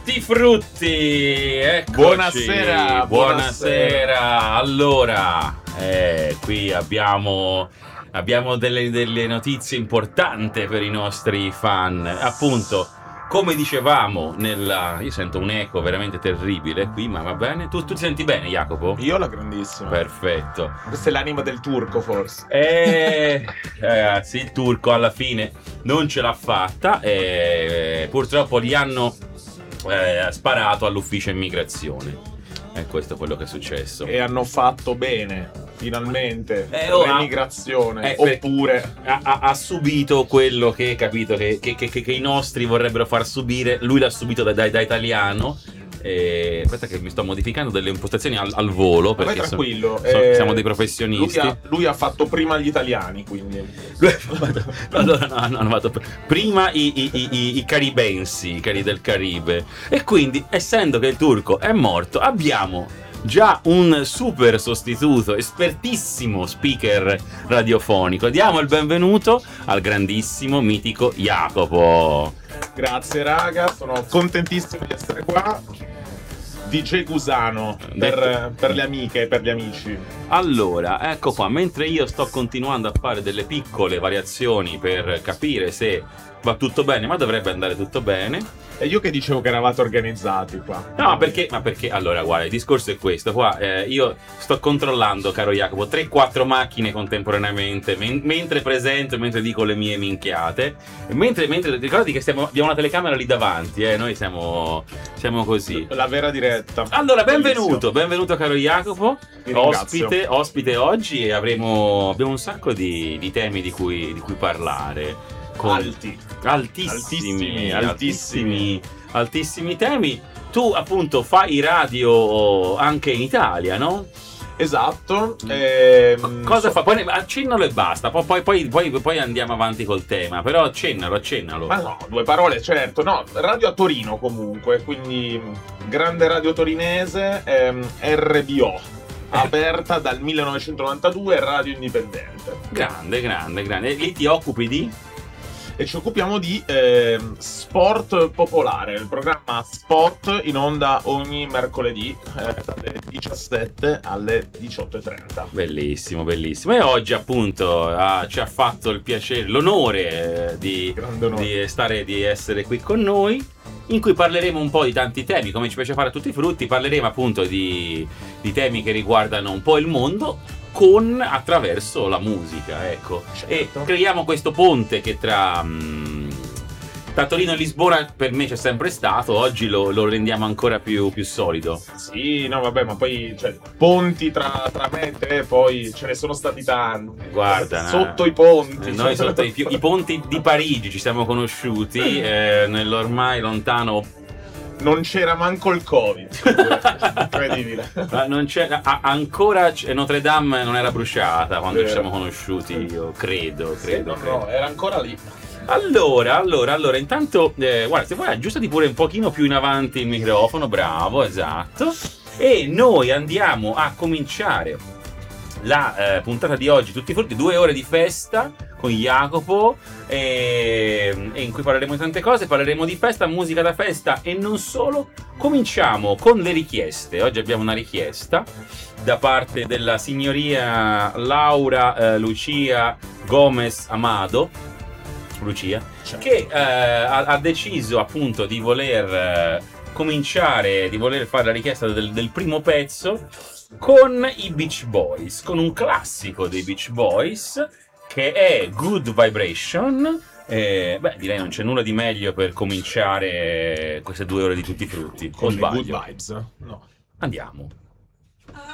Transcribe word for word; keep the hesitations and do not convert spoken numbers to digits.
Tutti frutti, eccoci. Buonasera, buonasera. buonasera. Allora, eh, qui abbiamo, abbiamo delle, delle notizie importanti per i nostri fan. Appunto, come dicevamo, nella... io sento un eco veramente terribile qui, ma va bene. Tu, tu ti senti bene, Jacopo? Io la grandissima. Perfetto. Questa è l'anima del turco, forse. Eh, ragazzi, il turco alla fine non ce l'ha fatta e purtroppo gli hanno eh, sparato all'ufficio immigrazione. E questo è quello che è successo. E hanno fatto bene, finalmente, Eh, oh, l'emigrazione. eh, per- Oppure... Ha, ha- ha subito quello che, capito, che, che, che, che i nostri vorrebbero far subire. Lui l'ha subito da, da, da italiano. E aspetta che mi sto modificando delle impostazioni al, al volo, Vai perché so- tranquillo. so- eh, siamo dei Lui professionisti. ha, lui ha fatto prima gli italiani, quindi... Allora no, no, hanno fatto prima i, i, i, i- i caribensi, i cari del Caribe. E quindi, essendo che il turco è morto, abbiamo già un super sostituto, espertissimo speaker radiofonico. Diamo il benvenuto al grandissimo, mitico Jacopo. Grazie raga, sono contentissimo di essere qua. D J Cusano, per, per le amiche e per gli amici. Allora, ecco qua, mentre io sto continuando a fare delle piccole variazioni per capire se va tutto bene, ma dovrebbe andare tutto bene. E io che dicevo che eravate organizzati qua. No, perché? Ma perché? Allora, guarda, il discorso è questo. Qua eh, io sto controllando, caro Jacopo, tre quattro macchine contemporaneamente, men- mentre presento, mentre dico le mie minchiate. E mentre, mentre ricordati che stiamo, abbiamo una telecamera lì davanti, eh, noi siamo, siamo così. La vera diretta. Allora, benvenuto, Bellissimo. benvenuto caro Jacopo, Vi ringrazio. ospite, ospite oggi e avremo abbiamo un sacco di, di temi di cui, di cui parlare. Con Alti. altissimi, Altissimi, altissimi, altissimi temi. Tu appunto fai radio anche in Italia, no? Esatto. ehm, Cosa so- fa? Poi ne- accennalo e basta, poi, poi, poi, poi, poi andiamo avanti col tema, però accennalo, accennalo. Ma no, due parole, certo. No, radio a Torino comunque, quindi grande radio torinese, ehm, R B O, aperta dal millenovecentonovantadue, radio indipendente. Grande, grande, grande. E lì ti occupi di? E ci occupiamo di ehm, sport popolare, il programma Sport in onda ogni mercoledì eh, dalle diciassette alle diciotto e trenta. Bellissimo, bellissimo. E oggi appunto ah, ci ha fatto il piacere, l'onore eh, di, Grande onore. di stare, di essere qui con noi, in cui parleremo un po' di tanti temi, come ci piace fare a tutti i frutti. Parleremo appunto di, di temi che riguardano un po' il mondo con attraverso la musica, ecco. Certo. E creiamo questo ponte che tra mm, tra Torino e Lisbona per me c'è sempre stato, oggi lo, lo rendiamo ancora più, più solido. Sì, no, vabbè, ma poi cioè, ponti tra, tra me e te, poi ce ne sono stati tanti. Guarda, sotto no. i ponti. Eh, Noi sotto i, pi- i ponti di Parigi ci siamo conosciuti eh, nell'ormai lontano. Non c'era manco il Covid. Incredibile. Ma non c'è, a- ancora c- Notre Dame non era bruciata quando Vero. ci siamo conosciuti, io credo, credo. Sì, no, credo. no, era ancora lì. Allora, allora, allora, intanto, eh, guarda, se vuoi aggiustati pure un pochino più in avanti il microfono, bravo, esatto. E noi andiamo a cominciare la eh, puntata di oggi, tutti i frutti, due ore di festa con Jacopo, e, e in cui parleremo di tante cose, parleremo di festa, musica da festa e non solo. Cominciamo con le richieste. Oggi abbiamo una richiesta da parte della signoria Laura eh, Lucia Gomez Amado, Lucia, Certo. che eh, ha, ha deciso appunto di voler eh, cominciare, di voler fare la richiesta del, del primo pezzo con i Beach Boys, con un classico dei Beach Boys che è Good Vibration. Eh, beh, direi non c'è nulla di meglio per cominciare queste due ore di tutti i frutti. O Con le good sbaglio? vibes. No. Andiamo.